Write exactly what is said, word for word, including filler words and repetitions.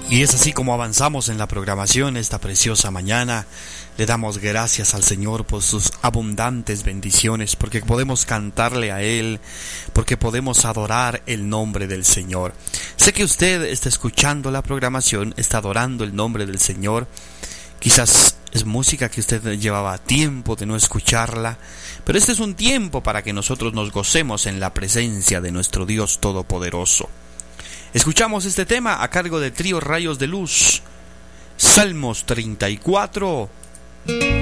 Y es así como avanzamos en la programación esta preciosa mañana. Le damos gracias al Señor por sus abundantes bendiciones, porque podemos cantarle a Él, porque podemos adorar el nombre del Señor. Sé que usted está escuchando la programación, está adorando el nombre del Señor. Quizás es música que usted llevaba tiempo de no escucharla, pero este es un tiempo para que nosotros nos gocemos en la presencia de nuestro Dios Todopoderoso. Escuchamos este tema a cargo del trío Rayos de Luz, Salmos treinta y cuatro.